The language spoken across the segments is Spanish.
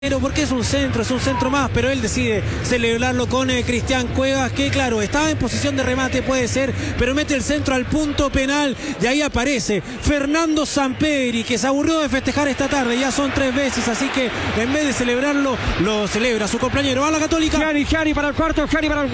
Porque es un centro más, pero él decide celebrarlo con Cristian Cuevas, que claro, estaba en posición de remate, puede ser, pero mete el centro al punto penal, y ahí aparece Fernando Sampedri, que se aburrió de festejar esta tarde, ya son 3 veces, así que en vez de celebrarlo, lo celebra su compañero. Va la Católica. Gianni para el cuarto.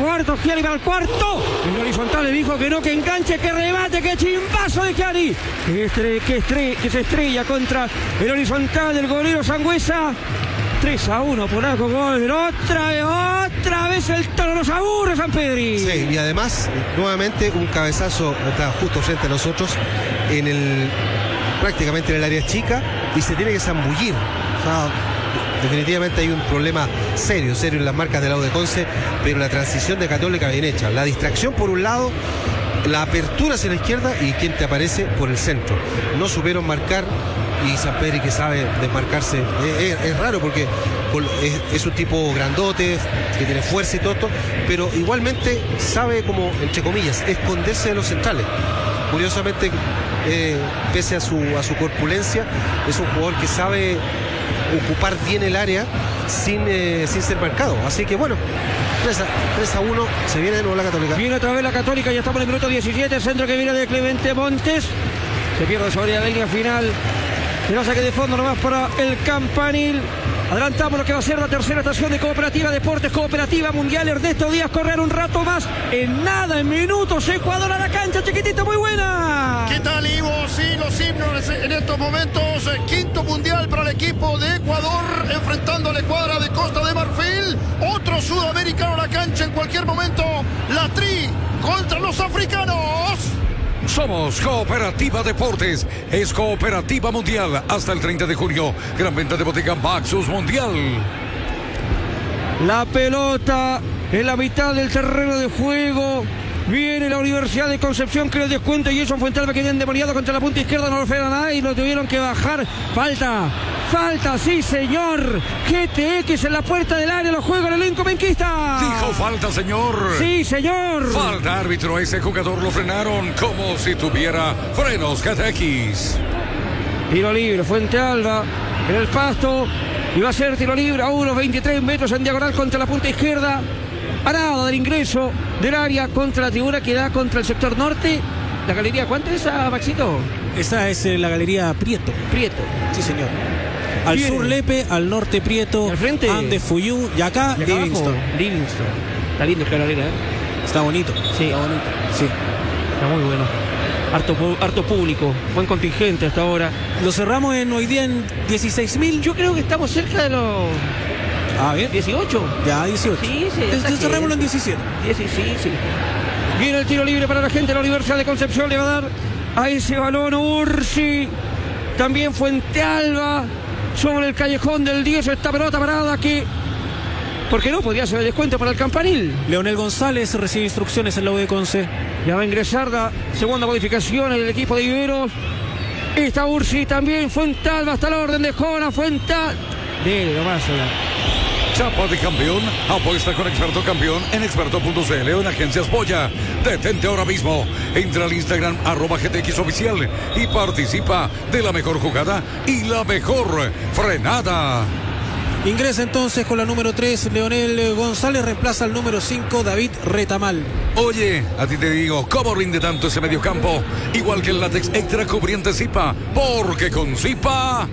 El horizontal le dijo que no, que enganche, que remate, que chimbazo de Gianni. Que se estrella contra el horizontal del golero Sangüesa. 3-1, polaco, gol. Otra vez el toro nos aburre, Sampedri. Sí, y además, nuevamente un cabezazo está justo frente a nosotros, prácticamente en el área chica, y se tiene que zambullir. O sea, definitivamente hay un problema serio en las marcas del lado de Conce, pero la transición de Católica bien hecha. La distracción por un lado, la apertura hacia la izquierda y quien te aparece por el centro. No supieron marcar. Y Sampedri, que sabe desmarcarse, es raro porque es un tipo grandote, que tiene fuerza y todo esto, pero igualmente sabe, como entre comillas, esconderse de los centrales. Curiosamente, pese a su corpulencia, es un jugador que sabe ocupar bien el área sin ser marcado. Así que bueno, 3-1, se viene de nuevo la Católica. Viene otra vez la Católica, ya estamos en el minuto 17, centro que viene de Clemente Montes, se pierde sobre la línea final. Pero saque de fondo nomás para el Campanil. Adelantamos lo que va a ser la tercera estación de Cooperativa Deportes, Cooperativa Mundial. Ernesto Díaz, correr un rato más. En nada, en minutos, Ecuador a la cancha, chiquitito, muy buena. ¿Qué tal, Ivo? Sí, los himnos en estos momentos. Quinto mundial para el equipo de Ecuador, enfrentando a la escuadra de Costa de Marfil. Otro sudamericano a la cancha en cualquier momento. La Tri contra los africanos. Somos Cooperativa Deportes, es Cooperativa Mundial hasta el 30 de junio. Gran venta de bodega Maxus Mundial. La pelota en la mitad del terreno de juego. Viene la Universidad de Concepción, que el descuento, y Jason Fuentalba, que viene endemoniado contra la punta izquierda, no lo frenan nada y lo tuvieron que bajar. Falta, sí señor. GTX en la puerta del área, lo juega el elenco benquista. Dijo falta, señor. Sí, señor. Falta, árbitro, ese jugador lo frenaron como si tuviera frenos GTX. Tiro libre, Fuentealba en el pasto, y va a ser tiro libre a unos 23 metros en diagonal contra la punta izquierda. A nada del ingreso del área contra la tribuna que da contra el sector norte. ¿La galería cuánto es esa, Maxito? Esa es la galería Prieto. Sí, señor. Al sur Lepe, al norte Prieto, al frente Andes Fuyú, y acá Livingston. Está lindo esta galera, ¿eh? Está bonito. Sí. Está bonito. Sí. Está muy bueno. Harto público, buen contingente hasta ahora. Lo cerramos hoy día en 16.000. Yo creo que estamos cerca de los... bien. 18. Ya, 18. Sí. Cerrémoslo en 17. Sí. Viene el tiro libre para la gente de la Universidad de Concepción. Le va a dar a ese balón Ursi. También Fuentealba. Sobre el callejón del 10. Esta pelota parada que... ¿Por qué no? Podría ser el descuento para el Campanil. Leonel González recibe instrucciones en la U de Conce. Ya va a ingresar la segunda modificación en el equipo de Iberos. Está Ursi también. Fuentealba hasta la orden de Jona. Fuentealba. Dele nomás. Chapa de campeón, apuesta con Experto Campeón en experto.cl o en Agencias Boya. Detente ahora mismo, entra al Instagram @GTX Oficial y participa de la mejor jugada y la mejor frenada. Ingresa entonces con la número 3, Leonel González, reemplaza al número 5, David Retamal. Oye, a ti te digo, ¿cómo rinde tanto ese mediocampo? Igual que el látex extra cubriente Zipa, porque con Zipa...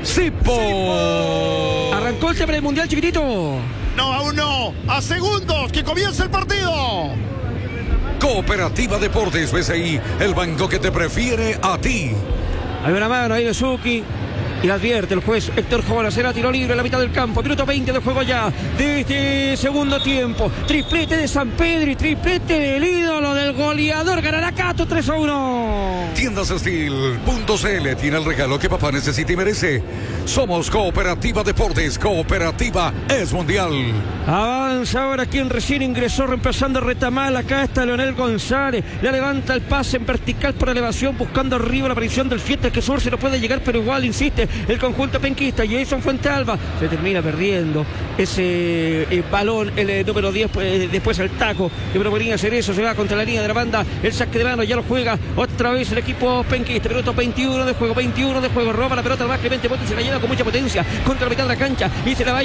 ¡Sipo! Arrancó el tema del mundial, chiquitito. No, aún no. A segundos que comience el partido. Cooperativa Deportes, ves ahí el banco que te prefiere a ti. Hay una mano ahí de Suki. Y advierte el juez Héctor Jona, será tiro libre en la mitad del campo. Minuto 20 de juego ya de este segundo tiempo. Triplete de Sampedri, triplete del ídolo, del goleador. Ganará Cato 3-1. Tiendas Steel.cl tiene el regalo que papá necesita y merece. Somos Cooperativa Deportes, Cooperativa es mundial. Avanza ahora quien recién ingresó reemplazando a Retamal. Acá está Leonel González. Le levanta el pase en vertical por elevación, buscando arriba la aparición del Fiesta, que Sur se lo puede llegar, pero igual insiste. nuevamente el conjunto penquista. Jason Fuentealba se termina perdiendo ese balón, el número 10, después el taco que proponía hacer eso, se va contra la línea de la banda, el saque de mano, ya lo juega otra vez el equipo penquista. Minuto 21 de juego, roba la pelota más Clemente Montes, se la lleva con mucha potencia contra la mitad de la cancha y se la va